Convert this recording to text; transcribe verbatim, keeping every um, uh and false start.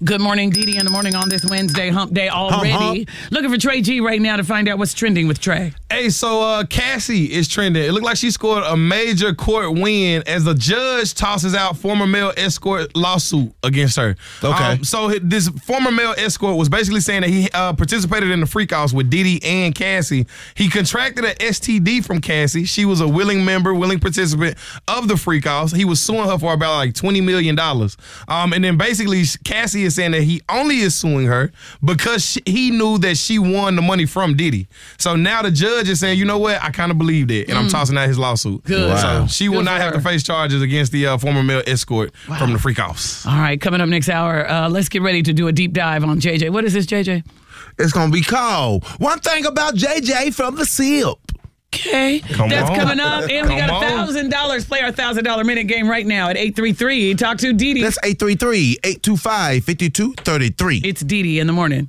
Good morning, Dee Dee in the morning on this Wednesday, hump day already. Hump, hump. Looking for Trey G right now to find out what's trending with Trey. Hey, so uh, Cassie is trending. It looked like she scored a major court win as the judge tosses out former male escort lawsuit against her. Okay. Um, so this former male escort was basically saying that he uh, participated in the freak-offs with Dee Dee and Cassie. He contracted an S T D from Cassie. She was a willing member, willing participant of the freak-offs. He was suing her for about like twenty million dollars. Um, and then basically Cassie is saying that he only is suing her because she, he knew that she won the money from Dee Dee. So now the judge is saying, you know what, I kind of believed it, and mm. I'm tossing out his lawsuit. Good. Wow. So she will Good not have her. to face charges against the uh, former male escort Wow. from the freak-offs. All right, coming up next hour, uh, let's get ready to do a deep dive on J J. What is this, J J? It's going to be called One Thing About J J from the S I P. Okay, Come that's on. coming up. And we Come got a on. one thousand dollars. Play our one thousand dollars minute game right now at eight three three. Talk to Dee Dee. That's eight three three, eight two five, five two three three. It's Dee Dee in the morning.